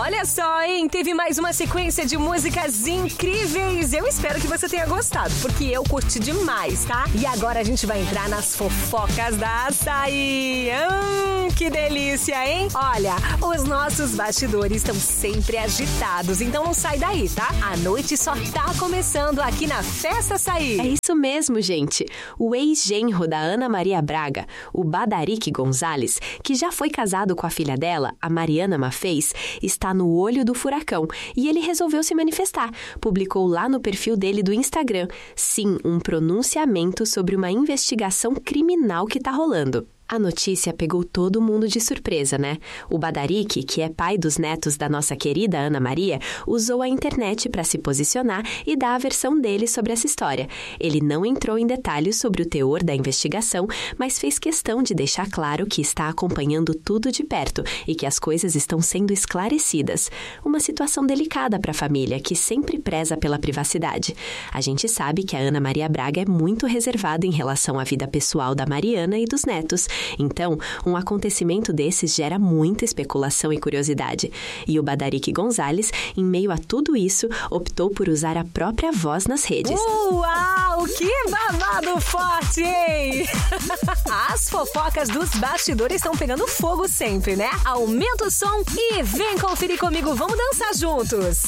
Olha só, hein? Teve mais uma sequência de músicas incríveis. Eu espero que você tenha gostado, porque eu curti demais, tá? E agora a gente vai entrar nas fofocas da Açaí. Que delícia, hein? Olha, os nossos bastidores estão sempre agitados, então não sai daí, tá? A noite só tá começando aqui na Festa Açaí. É isso mesmo, gente. O ex-genro da Ana Maria Braga, o Badarique Gonzalez, que já foi casado com a filha dela, a Mariana Maffez, está no olho do furacão e ele resolveu se manifestar. Publicou lá no perfil dele do Instagram, sim, um pronunciamento sobre uma investigação criminal que tá rolando. A notícia pegou todo mundo de surpresa, né? O Badarique, que é pai dos netos da nossa querida Ana Maria, usou a internet para se posicionar e dar a versão dele sobre essa história. Ele não entrou em detalhes sobre o teor da investigação, mas fez questão de deixar claro que está acompanhando tudo de perto e que as coisas estão sendo esclarecidas. Uma situação delicada para a família, que sempre preza pela privacidade. A gente sabe que a Ana Maria Braga é muito reservada em relação à vida pessoal da Mariana e dos netos. Então, um acontecimento desses gera muita especulação e curiosidade. E o Badarique Gonzalez, em meio a tudo isso, optou por usar a própria voz nas redes. Uau, que babado forte, hein? As fofocas dos bastidores estão pegando fogo sempre, né? Aumenta o som e vem conferir comigo, vamos dançar juntos!